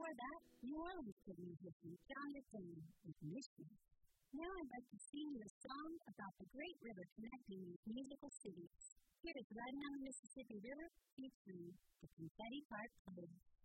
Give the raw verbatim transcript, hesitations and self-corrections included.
before that, New Orleans Kid musician John McLean with Michigan. Now I'd like to sing you a song about the great river connecting these musical cities. Here is Riding on the Mississippi River featuring the Confetti Park Players.